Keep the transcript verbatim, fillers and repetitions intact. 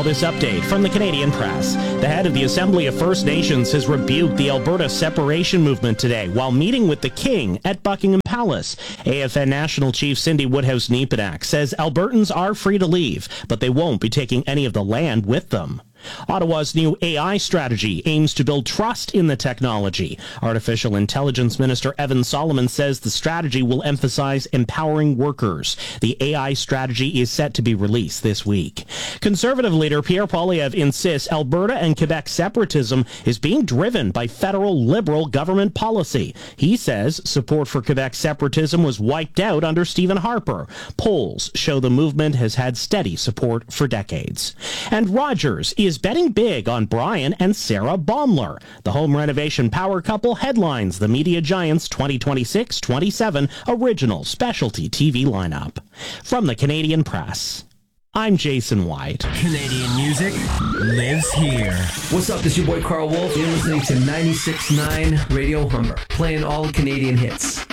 Now this update from the Canadian Press. The head of the Assembly of First Nations has rebuked the Alberta separation movement today while meeting with the King at Buckingham Palace. A F N National Chief Cindy Woodhouse-Nepenak says Albertans are free to leave, but they won't be taking any of the land with them. Ottawa's new A I strategy aims to build trust in the technology. Artificial Intelligence Minister Evan Solomon says the strategy will emphasize empowering workers. The A I strategy is set to be released this week. Conservative leader Pierre Poilievre insists Alberta and Quebec separatism is being driven by federal Liberal government policy. He says support for Quebec separatism was wiped out under Stephen Harper. Polls show the movement has had steady support for decades. And Rogers is is betting big on Brian and Sarah Baumler. The home renovation power couple headlines the media giant's twenty twenty-six twenty-seven original specialty T V lineup. From the Canadian Press, I'm Jason White. Canadian music lives here. What's up? This is your boy Carl Wolf. You're listening to ninety-six point nine Radio Humber, playing all Canadian hits.